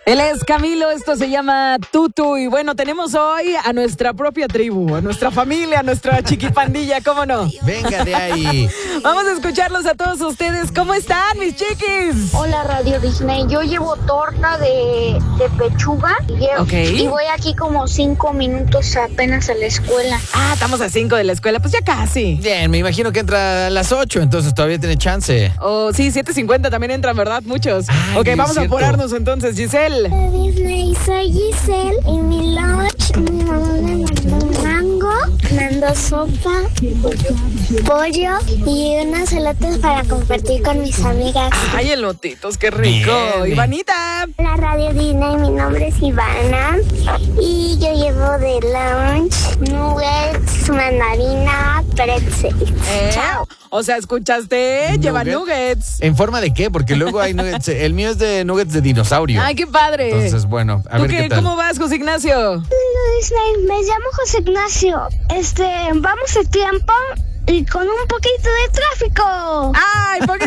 Él es Camilo, esto se llama Tutu. Y bueno, tenemos hoy a nuestra propia tribu, a nuestra familia, a nuestra chiquipandilla, ¿cómo no? Venga de ahí. Vamos a escucharlos a todos ustedes. ¿Cómo están, mis chiquis? Hola, Radio Disney. Yo llevo torta de pechuga y voy aquí como 5 minutos apenas a la escuela. Ah, estamos a 5 de la escuela, pues ya casi. Bien, me imagino que entra a las 8, entonces todavía tiene chance. Oh, sí, 7:50 también entran, ¿verdad? Muchos. Ay, Ok, vamos a cierto. apurarnos entonces, Giselle. Disney, soy Giselle y mi lunch, mi mamá me mandó un mango, mandó sopa, pollo y unos elotes para compartir con mis amigas. Ay, elotitos, qué rico. Bien. Ivanita. La Radio Disney, mi nombre es Ivana y yo llevo de lunch nuggets, mandarina, pretzel. Chao. O sea, ¿escuchaste? Llevan nuggets. ¿En forma de qué? Porque luego hay nuggets. El mío es de nuggets de dinosaurio. Ay, qué padre. Entonces, bueno, a ¿Tú ver qué tal. ¿Cómo vas, José Ignacio? Disney, me llamo José Ignacio. Vamos a tiempo y con un poquito de tráfico. Ay,